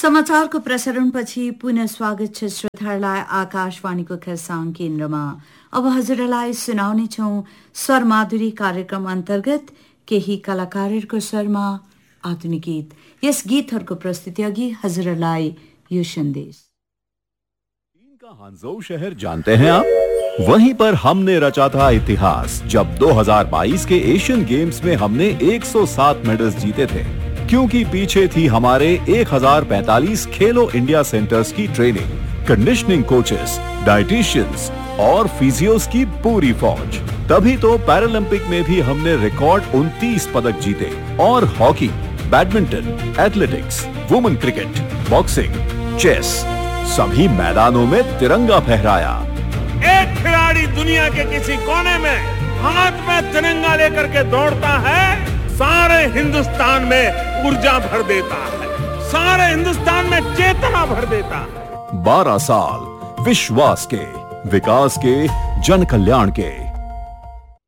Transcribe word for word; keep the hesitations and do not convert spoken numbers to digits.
समाचारको प्रसारणपछि पुनः स्वागत छ श्रोताहरूलाई आकाशवाणीको खरसाङ केन्द्रमा। अब हजुरलाई सुनाउने छौं स्वर माधुरी कार्यक्रम अन्तर्गत केही कलाकारहरूको स्वरमा आधुनिक गीत। यस गीतहरूको प्रस्तुति अघि हजुरलाई यो सन्देश। चीन का हांगझोउ शहर जानते हैं आप? वहीं पर हमने रचा था इतिहास जब दो हज़ार बाईस के एशियन गेम्स में हमने एक सौ सात मेडल्स जीते थे, क्योंकि पीछे थी हमारे एक हज़ार पैंतालीस खेलो इंडिया सेंटर्स की ट्रेनिंग, कंडीशनिंग कोचेस, डाइटिशियंस और फिजियोस की पूरी फौज। तभी तो पैरालंपिक में भी हमने रिकॉर्ड उनतीस पदक जीते और hockey, badminton, athletics, women cricket, boxing, chess सभी मैदानों में तिरंगा फहराया। एक खिलाड़ी दुनिया के किसी कोने में हाथ में तिरंगा लेकर के दौड़ता है, सारे हिंदुस्तान में ऊर्जा भर देता है, सारे हिंदुस्तान में चेतना भर देता है। बारह साल विश्वास के, विकास के, जन कल्याण के।